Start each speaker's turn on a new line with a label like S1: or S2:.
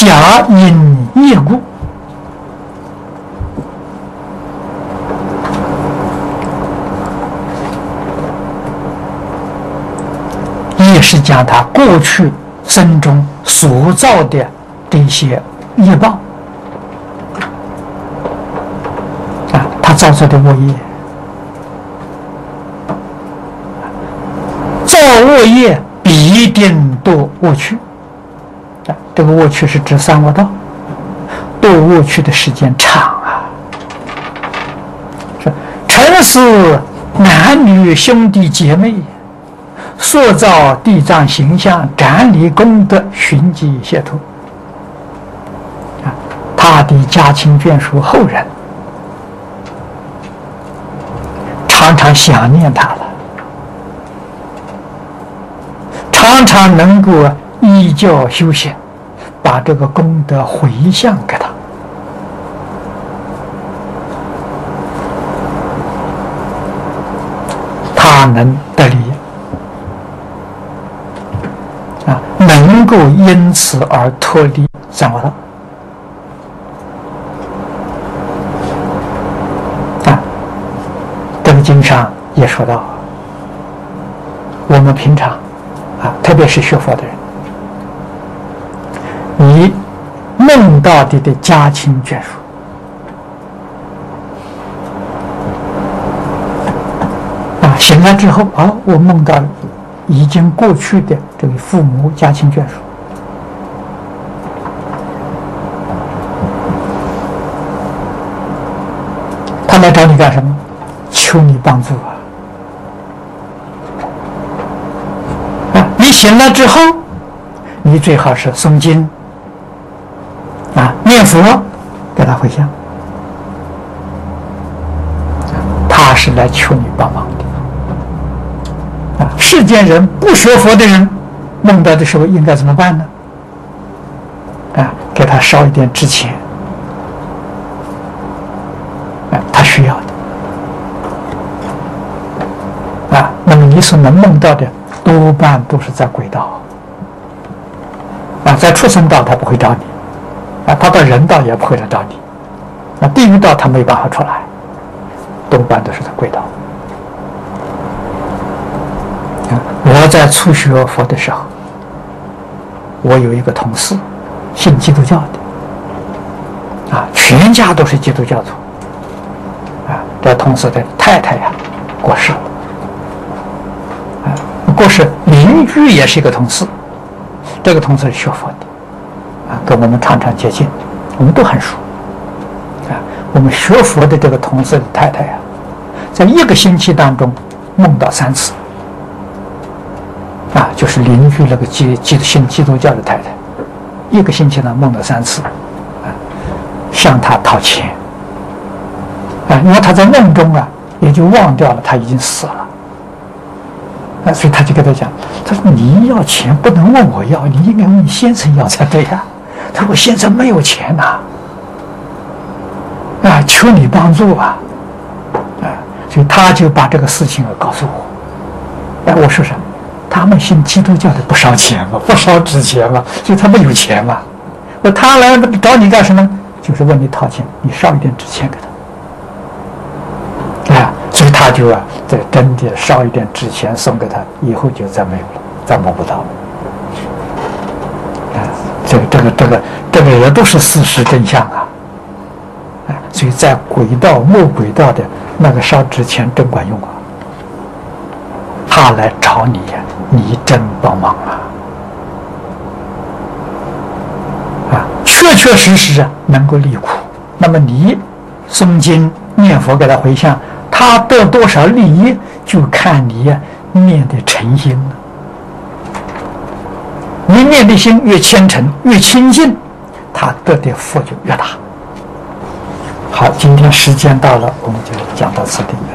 S1: 假因业故。也是将他过去生中所造的这些业报他造作的恶业，造恶业必定堕恶趣这个恶趣是指三恶道，堕恶趣的时间长尘世男女兄弟姐妹塑造地藏形象，展礼功德，寻迹解脱他的家亲眷属后人常常想念他了，常常能够依教修行，把这个功德回向给他，他能得利能够因此而脱离三恶道这个经上也说到，我们平常特别是学佛的人，你梦到的家亲眷属醒来之后我梦到已经过去的这个父母家亲眷属，他来找你干什么？求你帮助你醒了之后，你最好是诵经念佛给他回向，他是来求你帮忙的世间人不学佛的人梦到的时候应该怎么办呢？给他烧一点纸钱他需要的那么你所能梦到的多半都是在轨道在畜生道他不会找你他到人道也不会来找你地狱道他没办法出来，多半都是在轨道我在初学佛的时候，我有一个同事信基督教的全家都是基督教徒这同事的太太过世了过世邻居也是一个同事，这个同事是学佛的跟我们常常接近，我们都很熟我们学佛的这个同事的太太在一个星期当中梦到3次就是邻居那个信基督教的太太，一个星期呢梦到3次向他讨钱因为他在梦中也就忘掉了他已经死了所以他就跟他讲，他说你要钱不能问我要，你应该问你先生要才对他说我先生没有钱求你帮助所以他就把这个事情告诉我我说什么？他们信基督教的不烧钱嘛，不烧纸钱嘛，所以他们有钱嘛。他来找你干什么？就是问你讨钱，你烧一点纸钱给他所以他就这真的烧一点纸钱送给他，以后就再没有了，再摸不到这个也都是事实真相所以在轨道没轨道的那个烧纸钱真管用他来找你你真帮忙确确实实能够离苦。那么你诵经念佛给他回向，他得多少利益就看你念的诚心了。你念的心越虔诚越清净，他得的福就越大。好，今天时间到了，我们就讲到此地。